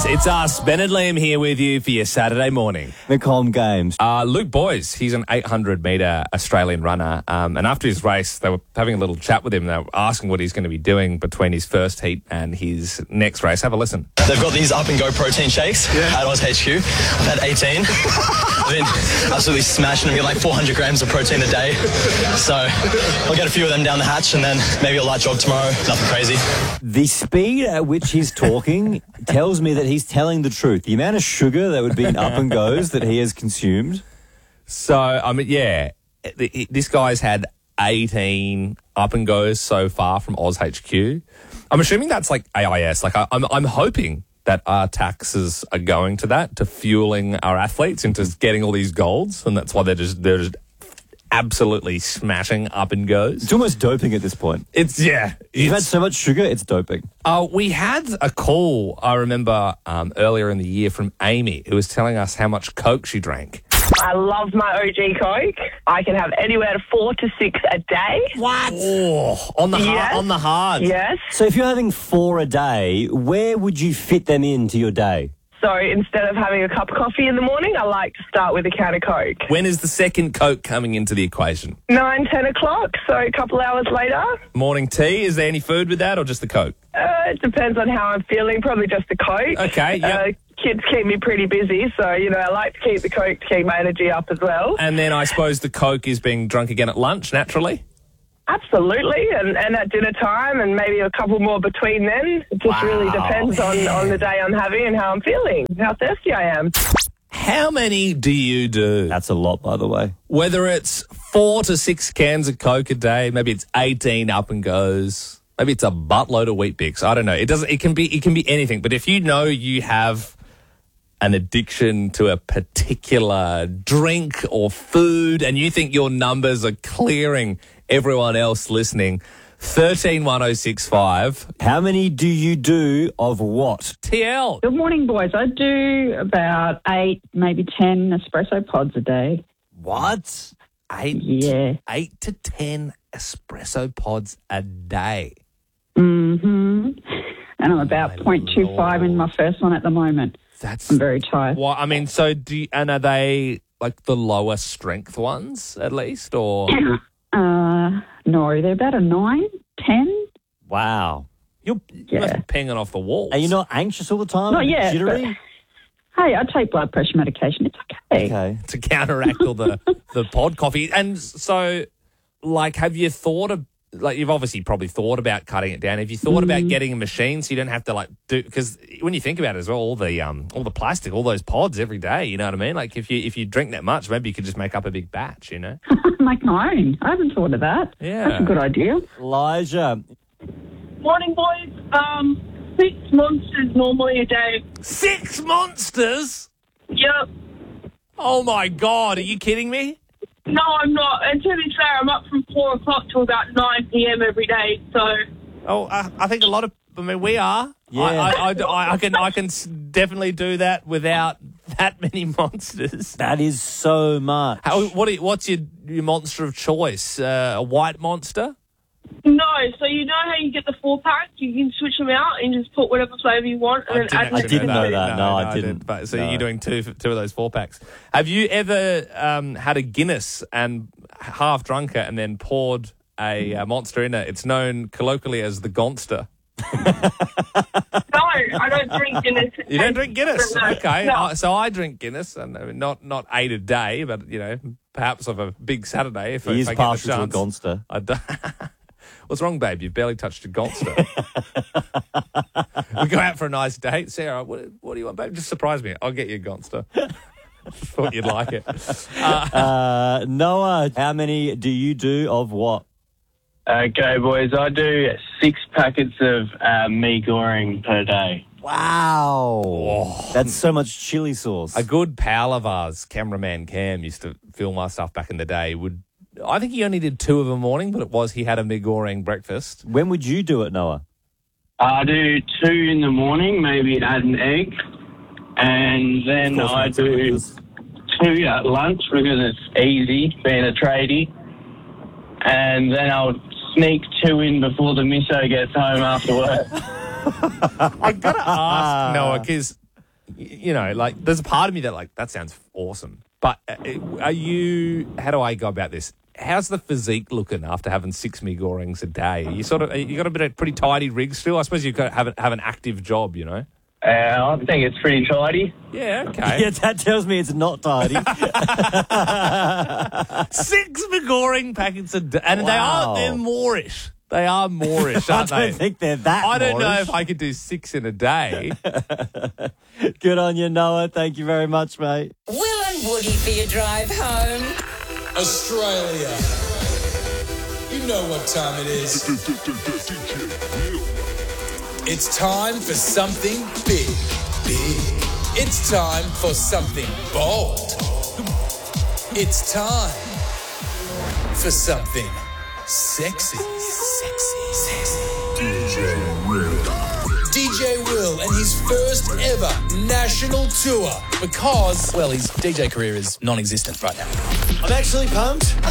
It's us, Ben and Liam here with you for your Saturday morning. The Com Games. Luke Boyes, he's an 800-metre Australian runner. And after his race, they were having a little chat with him. They were asking what he's going to be doing between his first heat and his next race. Have a listen. They've got these up-and-go protein shakes at Oz HQ. I've had 18. I've been absolutely smashing them. Get like 400 grams of protein a day. So I'll get a few of them down the hatch and then maybe a light jog tomorrow. Nothing crazy. The speed at which he's talking tells me that he's telling the truth. The amount of sugar that would be in up and goes that he has consumed. So, I mean, yeah, this guy's had 18 up and goes so far from Oz HQ. I'm assuming that's like AIS. Like, I'm hoping that our taxes are going to that, to fueling our athletes into getting all these golds, and that's why they're just absolutely smashing up and goes. It's almost doping at this point. You've had so much sugar, it's doping. We had a call, I remember, earlier in the year from Amy, who was telling us how much Coke she drank. I love my OG Coke. I can have anywhere to 4 to 6 a day. What? Oh, on the hard. Yes. So if you're having 4 a day, where would you fit them into your day? So instead of having a cup of coffee in the morning, I like to start with a can of Coke. When is the second Coke coming into the equation? 9, 10 o'clock, so a couple hours later. Morning tea, is there any food with that or just the Coke? It depends on how I'm feeling, probably just the Coke. Okay, yep. Kids keep me pretty busy, so, I like to keep the Coke to keep my energy up as well. And then I suppose the Coke is being drunk again at lunch, naturally? Absolutely, and at dinner time, and maybe a couple more between then. It just really depends on the day I'm having and how I'm feeling, how thirsty I am. How many do you do? That's a lot, by the way. Whether it's 4 to 6 cans of Coke a day, maybe it's 18 up and goes, maybe it's a buttload of Wheat Bix. I don't know. It can be anything. But if you know you have an addiction to a particular drink or food, and you think your numbers are clearing everyone else listening, 131065. How many do you do of what? TL. Good morning, boys. I do about 8, maybe 10 espresso pods a day. What? 8 to 10 espresso pods a day. Mm-hmm. And I'm about 0.25 in my first one at the moment. I'm very tired. Well, I mean, so and are they like the lower strength ones at least, or? No, they're about a 9, 10. Wow. You must be pinging off the walls. Are you not anxious all the time? Not yet. Jittery? Hey, I take blood pressure medication. It's okay. Okay. To counteract all the pod coffee. And so, like, have you thought of, like, you've obviously probably thought about cutting it down. Have you thought about getting a machine so you don't have to, like, do, because when you think about it as well, all the plastic, all those pods every day, you know what I mean? Like, if you drink that much, maybe you could just make up a big batch, you know? Make my own. I haven't thought of that. Yeah. That's a good idea. Elijah. Morning, boys. 6 monsters normally a day. 6 monsters? Yep. Oh, my God. Are you kidding me? No, I'm not. And to be fair, I'm up from 4 o'clock till about 9 p.m. every day, so... Oh, I think a lot of... I mean, we are. Yeah. I can definitely do that without that many monsters. That is so much. What's your monster of choice? A white monster? No, so you know how you get the 4-pack? You can switch them out and just put whatever flavour you want and then add I didn't know that. No, I didn't. But, so you're doing two of those 4-packs. Have you ever had a Guinness and half drunk it and then poured a monster in it? It's known colloquially as the Gonster. No, I don't drink Guinness. You don't drink Guinness? No, Okay. no. So I drink Guinness, and I mean, not 8 a day, but, perhaps of a big Saturday. If He is I get the partial to a chance. Gonster. What's wrong, babe? You've barely touched a Gonster. We go out for a nice date. Sarah, what do you want, babe? Just surprise me. I'll get you a Gonster. Thought you'd like it. Noah, how many do you do of what? Okay, boys, I do 6 packets of mee goreng per day. Wow. That's so much chili sauce. A good pal of ours, cameraman Cam, used to film our stuff back in the day. I think he only did 2 of a morning, but he had a mee goreng breakfast. When would you do it, Noah? I do 2 in the morning, maybe add an egg, and then I do 2 at lunch because it's easy, being a tradie, and then I'll sneak 2 in before the misso gets home after work. I got to ask, Noah, because you know, like, there's a part of me that, like, that sounds awesome. But how do I go about this? How's the physique looking after having 6 MIG Gorings a day? You got a pretty tidy rig still? I suppose you've got to have an active job, you know? I think it's pretty tidy. Yeah, okay. Yeah, that tells me it's not tidy. 6 MIG Goring packets a day. And they're Moorish. They are Moorish, aren't they? I don't think they're that I don't know Moorish. if I could do 6 in a day. Good on you, Noah. Thank you very much, mate. Will and Woody for your drive home. Australia. You know what time it is. It's time for something big. It's time for something bold. It's time for something sexy. DJ Will and his first ever national tour because, well, his DJ career is non-existent right now. I'm actually pumped.